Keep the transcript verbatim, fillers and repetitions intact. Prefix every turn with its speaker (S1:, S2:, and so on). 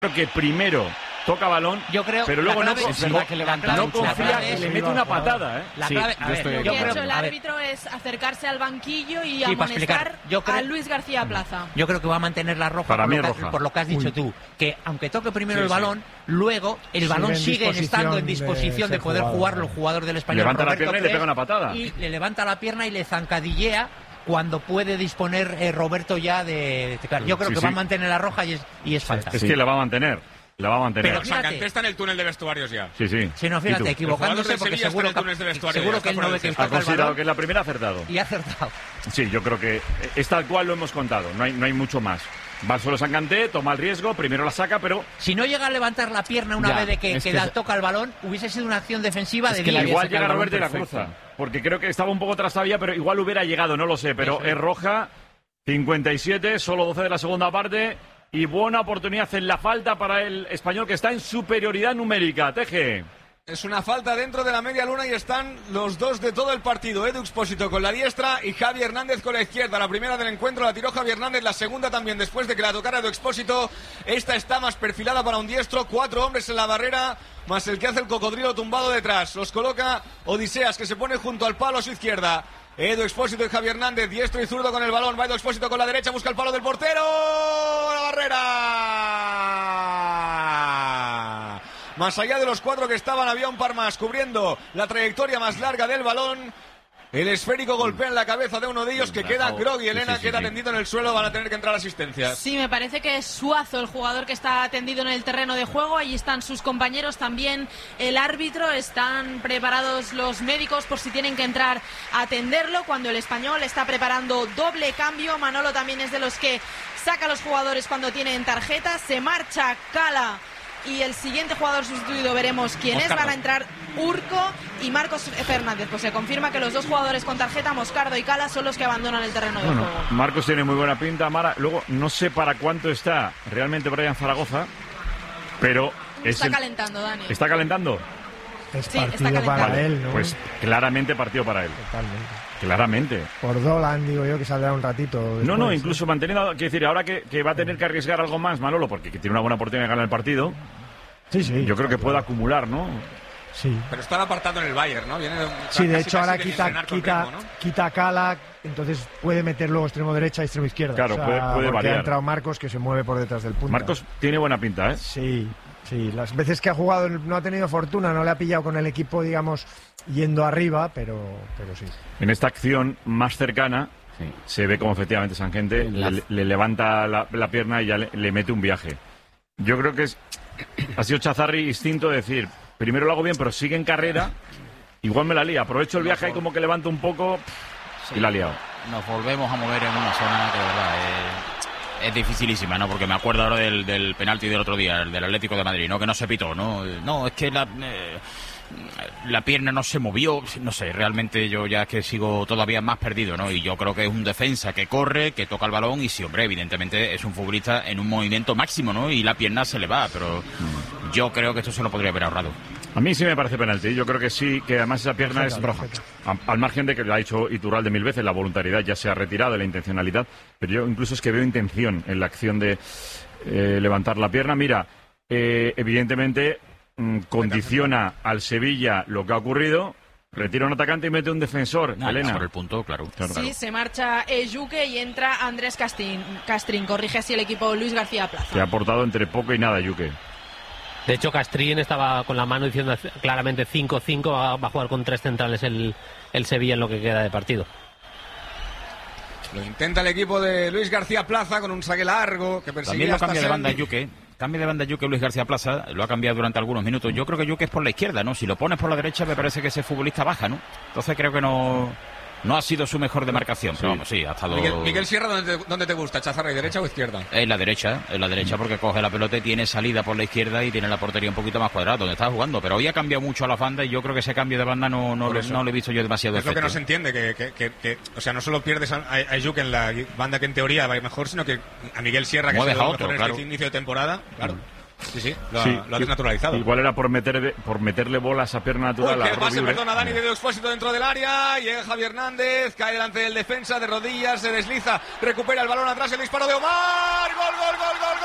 S1: Creo que primero toca balón,
S2: yo creo,
S1: pero luego no,
S2: es verdad que levanta
S1: no
S2: mucho.
S1: confía y le mete una patada, ¿eh?
S2: La
S1: Sí,
S2: clave,
S1: yo
S2: a ver,
S1: estoy
S2: yo
S1: de
S3: Lo que ha
S2: creo,
S3: hecho el
S2: a ver,
S3: árbitro es acercarse al banquillo y
S2: Sí, para explicar.
S3: amonestar
S2: Yo creo-
S3: a Luis García Plaza.
S2: Yo creo que va a mantener la roja,
S1: Para
S2: por,
S1: mí
S2: lo
S1: es
S2: que,
S1: roja.
S2: por lo que has dicho
S4: Uy.
S2: tú, que aunque toque primero
S5: Sí,
S2: el
S5: sí.
S2: balón, luego el balón
S4: Sigue en
S2: sigue estando en
S4: disposición
S2: disposición
S4: de
S2: de,
S4: ser
S2: poder
S4: jugado.
S2: jugar los jugadores del Español.
S1: Levanta la
S2: Roberto
S1: pierna y le
S2: Pérez,
S1: pega una patada.
S2: Y le levanta la pierna y le zancadillea cuando puede disponer eh, Roberto ya de... de- claro, yo creo
S1: Sí,
S2: que
S1: sí.
S2: va a mantener la roja y es, y es falta.
S1: Es que la va a mantener, la va a mantener.
S2: Pero fíjate.
S5: Sanganté está en el túnel de vestuarios ya.
S1: Sí, sí.
S2: Si no,
S1: ¿Y
S2: fíjate,
S1: tú?
S2: equivocándose
S5: El jugador
S2: porque
S5: del Sevilla
S2: seguro,
S5: está en el túnel de
S2: que,
S5: vestuario,
S2: seguro
S5: ya
S2: que él
S5: está
S2: no
S5: fuera
S2: ve que
S5: del
S1: Ha
S2: toca el
S1: considerado
S2: balón
S1: que es la primera acertado.
S2: y ha acertado.
S1: Sí, yo creo que es tal cual lo hemos contado, no hay, no hay mucho más. Va solo Sanganté, toma el riesgo, primero la saca, pero
S2: Si no llega a levantar la pierna una
S6: Ya,
S2: vez de que,
S6: es
S2: que
S6: que
S2: da-
S6: es-
S2: toca el balón, hubiese sido una acción defensiva
S6: Es
S2: de
S6: que la
S2: diez.
S6: había
S1: igual
S6: sacado
S1: llega
S6: el balón
S1: Roberto y la
S6: perfecto.
S1: cruza. Porque creo que estaba un poco trastabilla, pero igual hubiera llegado, no lo sé. Pero
S2: Eso es.
S1: es roja, cincuenta y siete, solo doce de la segunda parte. Y buena oportunidad en la falta para el español que está en superioridad numérica. Teje.
S5: Es una falta dentro de la media luna y están los dos de todo el partido. Edu Expósito con la diestra y Javi Hernández con la izquierda. La primera del encuentro la tiró Javi Hernández, la segunda también después de que la tocara Edu Expósito. Esta está más perfilada para un diestro. Cuatro hombres en la barrera, más el que hace el cocodrilo tumbado detrás. Los coloca Odiseas, que se pone junto al palo a su izquierda. Edu Expósito y Javi Hernández, diestro y zurdo con el balón. Va Edu Expósito con la derecha, busca el palo del portero. ¡La barrera! Más allá de los cuatro que estaban, había un par más cubriendo la trayectoria más larga del balón. El esférico golpea en la cabeza de uno de ellos, que queda groggy. Elena
S1: Sí, sí, sí,
S5: queda
S1: sí.
S5: tendido en el suelo, van a tener que entrar asistencias.
S3: Sí, me parece que es Suazo el jugador que está tendido en el terreno de juego. Allí están sus compañeros, también el árbitro. Están preparados los médicos por si tienen que entrar a atenderlo. Cuando el español está preparando doble cambio, Manolo también es de los que saca a los jugadores cuando tienen tarjeta. Se marcha Cala y el siguiente jugador sustituido veremos quién es.
S5: Moscardo.
S3: Van a entrar Urco y Marcos Fernández. Pues se confirma que los dos jugadores con tarjeta, Moscardo y Cala, son los que abandonan el terreno de
S1: Bueno,
S3: juego.
S1: Marcos tiene muy buena pinta, Mara. Luego, no sé para cuánto está realmente Brian Zaragoza, pero es
S3: Está
S1: el-
S3: calentando, Dani.
S1: ¿Está calentando?
S4: Es
S3: Sí, está
S4: partido para
S3: calentado.
S4: él, ¿no?
S1: Pues claramente partido para él.
S4: Totalmente.
S1: Claramente.
S4: Por Dolan, digo yo, que saldrá un ratito.
S1: No, no,
S4: después,
S1: incluso manteniendo, quiero decir, ahora que, que va a tener que arriesgar algo más Manolo, porque que tiene una buena oportunidad de ganar el partido,
S4: Sí, sí.
S1: yo creo que puede acumular, ¿no?
S4: Sí.
S5: Pero están apartando en el Bayern, ¿no? Viene
S4: Sí, de
S5: casi,
S4: hecho
S5: casi
S4: ahora
S5: de
S4: quita,
S5: entrenar con
S4: quita,
S5: ritmo, ¿no?
S4: quita a Cala, entonces puede meter luego extremo derecha y extremo izquierda.
S1: Claro, puede- puede
S4: porque
S1: variar.
S4: ha entrado Marcos, que se mueve por detrás del punto.
S1: Marcos tiene buena pinta, ¿eh?
S4: Sí, sí. Las veces que ha jugado no ha tenido fortuna, no le ha pillado con el equipo, digamos, yendo arriba, pero, pero sí.
S1: En esta acción más cercana se ve como efectivamente Sanjente
S6: La-
S1: le, le levanta la, la pierna y ya le, le mete un viaje. Yo creo que es ha sido Chazarri instinto de decir, primero lo hago bien, pero sigue en carrera, igual me la lía. Aprovecho el viaje y como que levanto un poco y la ha liado.
S6: Nos volvemos a mover en una zona que de verdad es, es dificilísima, ¿no? Porque me acuerdo ahora del, del penalti del otro día, el del Atlético de Madrid, ¿no? Que no se pitó, ¿no? No, es que la, eh, la pierna no se movió, no sé, realmente yo ya es que sigo todavía más perdido, ¿no? Y yo creo que es un defensa que corre, que toca el balón y sí, hombre, evidentemente es un futbolista en un movimiento máximo, ¿no? Y la pierna se le va, pero yo creo que esto se lo podría haber ahorrado.
S1: A mí sí me parece penalti. Yo creo que sí, que además esa pierna es roja. A- Al margen de que lo ha dicho Iturralde mil veces, la voluntariedad ya se ha retirado, la intencionalidad. Pero yo incluso es que veo intención en la acción de eh, levantar la pierna. Mira, eh, evidentemente mm, condiciona al Sevilla lo que ha ocurrido. Retira un atacante y mete un defensor.
S6: Nada,
S1: Elena.
S6: por el punto, claro.
S1: Claro,
S3: Sí,
S1: claro.
S3: se marcha Ejuque y entra Andrés Castrín. Castrín corrige así el equipo Luis García Plaza.
S1: Que ha aportado entre poco y nada, Yuque.
S7: De hecho, Castrín estaba con la mano diciendo claramente cinco cinco, va va a jugar con tres centrales el, el Sevilla en lo que queda de partido.
S5: Lo intenta el equipo de Luis García Plaza con un saque largo que persigue
S6: También lo
S5: hasta
S6: cambia de
S5: Sergi.
S6: banda Yuque. Cambia de banda Yuque Luis García Plaza. Lo ha cambiado durante algunos minutos. Yo creo que Yuque es por la izquierda, ¿no? Si lo pones por la derecha me parece que ese futbolista baja, ¿no? Entonces creo que no, no ha sido su mejor demarcación. Pero vamos, sí, ha estado...
S5: Miguel, Miguel Sierra, ¿dónde te, dónde te gusta? ¿Chazarra y derecha o izquierda?
S6: Es la derecha, es la derecha porque coge la pelota y tiene salida por la izquierda y tiene la portería un poquito más cuadrada donde está jugando. Pero hoy ha cambiado mucho a la banda y yo creo que ese cambio de banda no, no,
S5: Por
S6: le,
S5: eso.
S6: no le he visto yo demasiado
S5: Es lo que
S6: efecto.
S5: no se entiende, que, que, que, que- o sea, no solo pierdes a, a Ayuk en la banda que en teoría va a ir mejor, sino que a Miguel Sierra, que
S6: Mueves
S5: es el
S6: a
S5: mejor
S6: otro,
S5: en
S6: claro.
S5: este inicio de temporada, claro. Sí, sí, lo, ha-
S1: Sí,
S5: lo ha desnaturalizado.
S1: Igual era por, meter, por meterle bola a esa pierna natural.
S5: Uy,
S1: a
S5: que pase,
S1: Robiure.
S5: perdona, Dani de Edu Expósito dentro del área. Llega Javier Hernández, cae delante del defensa de rodillas, se desliza, recupera el balón atrás, el disparo de Omar. Gol, gol, gol, gol.